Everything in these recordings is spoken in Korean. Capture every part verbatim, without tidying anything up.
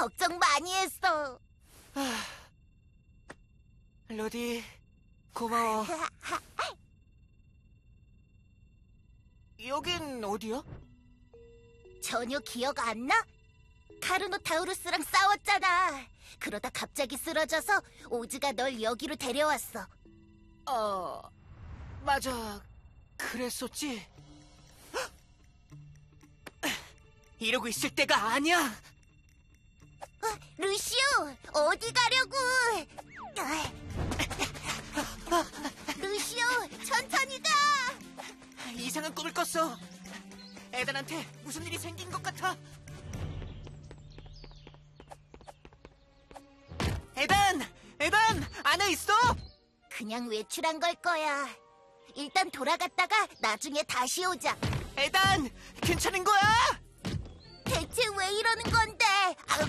걱정 많이 했어. 로디, 고마워. 여긴 어디야? 전혀 기억 안 나? 카르노타우루스랑 싸웠잖아. 그러다 갑자기 쓰러져서 오즈가 널 여기로 데려왔어. 어, 맞아. 그랬었지. 이러고 있을 때가 아니야. 어, 루시오, 어디 가려고? 루시오, 천천히 가! 이상한 꿈을 꿨어. 에단한테 무슨 일이 생긴 것 같아. 에단! 에단! 안에 있어? 그냥 외출한 걸 거야. 일단 돌아갔다가 나중에 다시 오자. 에단! 괜찮은 거야? 대체 왜 이러는 건데? 아우,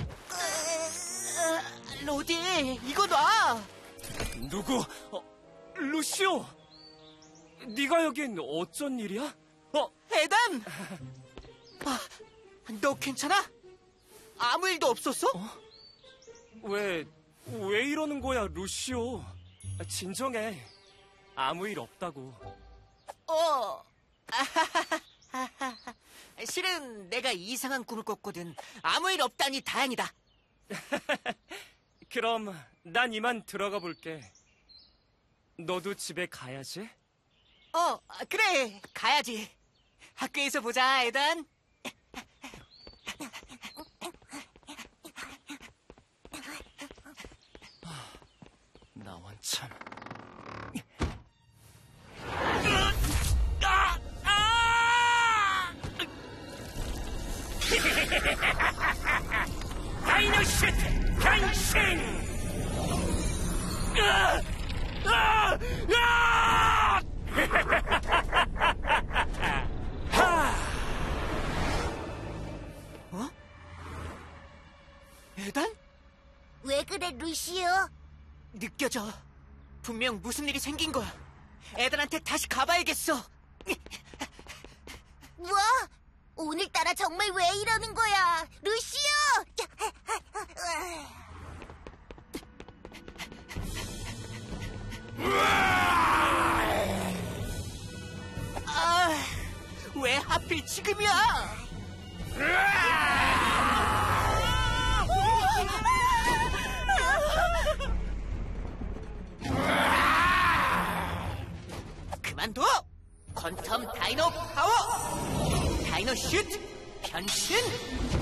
어, 로디, 이거 놔! 누구? 어, 루시오! 네가 여긴 어쩐 일이야? 어, 에단! 아, 너 괜찮아? 아무 일도 없었어? 어? 왜, 왜 이러는 거야, 루시오? 진정해. 아무 일 없다고. 어. 실은 내가 이상한 꿈을 꿨거든. 아무 일 없다니 다행이다. 그럼 난 이만 들어가 볼게. 너도 집에 가야지? 어, 그래. 가야지. 학교에서 보자, 에단. 나 원참. 다이노슈트 변신! 으아! 아! 아! 어? 에단? 왜 그래, 루시오? 느껴져. 분명 무슨 일이 생긴 거야. 에단한테 다시 가봐야겠어. 뭐? 오늘따라 정말 왜 이러는 거야? 루시오! 아, 왜 하필 지금이야? 그만둬! 퀀텀 다이노 파워! 다이노 슛! 변신!